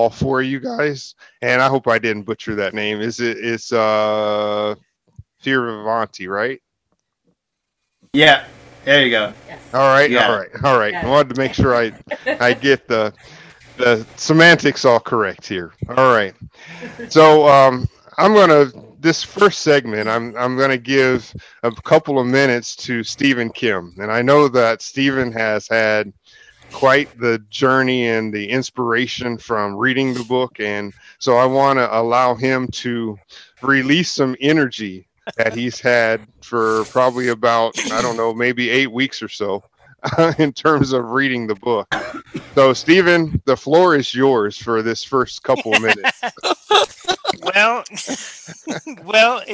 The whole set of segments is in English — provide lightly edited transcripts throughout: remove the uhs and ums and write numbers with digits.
all four of you guys, and I hope I didn't butcher that name. It's Fioravanti, right? Yeah, there you go. Yes. All right, Yeah. all right. Yes. I wanted to make sure I get the semantics all correct here. All right. So this first segment, I'm gonna give a couple of minutes to Stephen Kim, and I know that Stephen has had quite the journey and the inspiration from reading the book, and so I want to allow him to release some energy that he's had for probably about, I don't know, maybe 8 weeks or so in terms of reading the book. So Stephen, the floor is yours for this first couple of minutes. Well, well,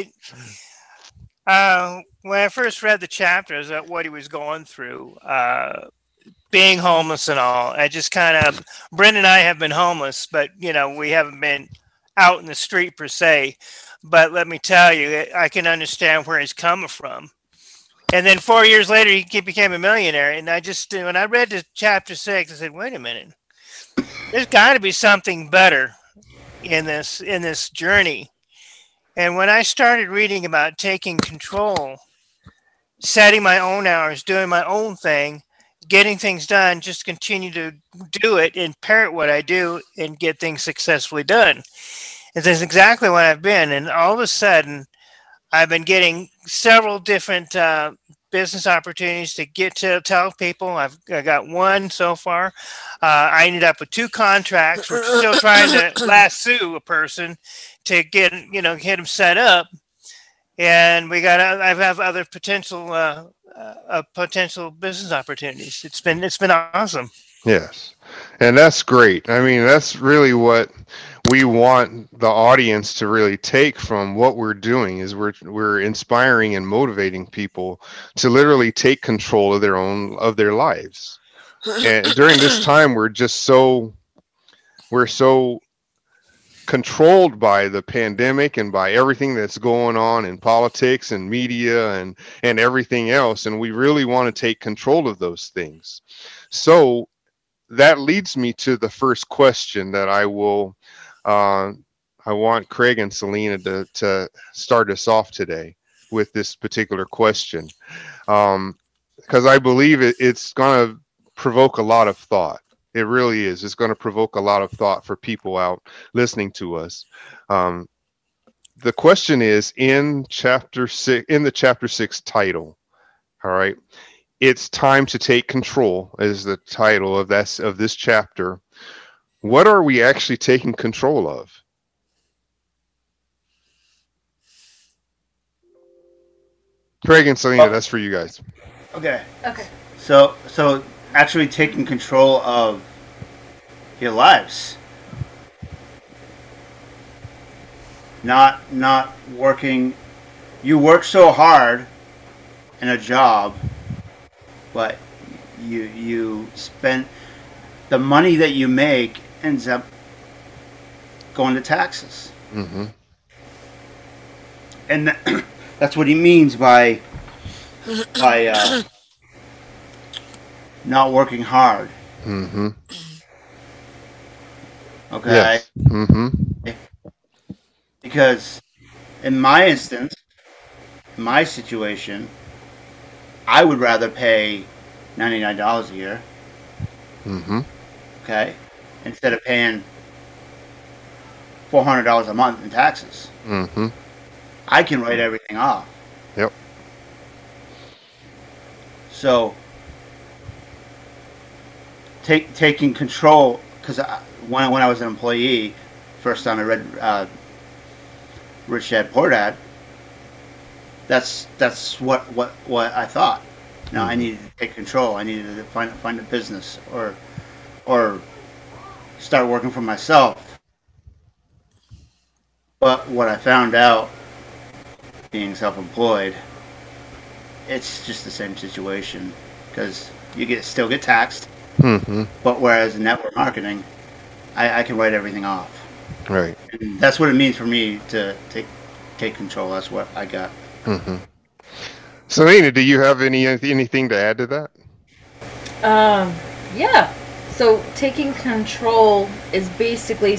when I first read the chapters of what he was going through, being homeless and all, I just kind of, Brenda and I have been homeless, but we haven't been out in the street per se. But let me tell you, I can understand where he's coming from. And then 4 years later, he became a millionaire. And when I read the chapter 6, I said, wait a minute, there's got to be something better in this journey. And when I started reading about taking control, setting my own hours, doing my own thing, getting things done, just continue to do it and parrot what I do and get things successfully done. And that's exactly what I've been. And all of a sudden, I've been getting several different business opportunities to get to tell people. I got one so far. I ended up with 2 contracts. We're still trying to lasso a person to get him set up. And I have other potential business opportunities. It's been awesome. Yes. And that's great. I mean, that's really what we want the audience to really take from what we're doing is we're inspiring and motivating people to literally take control of their lives. And during this time, we're so controlled by the pandemic and by everything that's going on in politics and media and everything else. And we really want to take control of those things. So that leads me to the first question that I want Craig and Selena to start us off today with this particular question. Because I believe it's going to provoke a lot of thought. It really is. It's going to provoke a lot of thought for people out listening to us. The question is in the chapter 6 title. All right. It's time to take control is the title of this chapter. What are we actually taking control of? Craig and Selena, that's for you guys. Okay. Okay. So actually taking control of your lives. Not working. You work so hard in a job, but you spend the money that you make ends up going to taxes. Mm-hmm. And that's what he means by not working hard. Mm-hmm. Okay. Yes. Mm-hmm. Because in my instance, in my situation, I would rather pay $99 a year. Mm-hmm. Okay, instead of paying $400 a month in taxes. Mm-hmm. I can write everything off. Yep. So taking control, because when I was an employee, first time I read Rich Dad Poor Dad, that's what I thought. Now I needed to take control. I needed to find a business or start working for myself. But what I found out, being self-employed, it's just the same situation because you still get taxed. Mm-hmm. But whereas in network marketing, I can write everything off. Right. And that's what it means for me to take control. That's what I got. Mm-hmm. Selena, do you have anything to add to that? Yeah. So taking control is basically